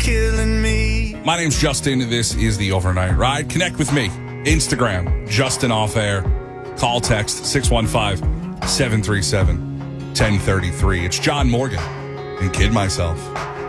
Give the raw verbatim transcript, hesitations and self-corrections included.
killing me. My name's Justin. This is the Overnight Ride. Connect with me. Instagram, Justin Off Air. Call text six one five, seven three seven, one zero three three. It's John Morgan and Kid Myself.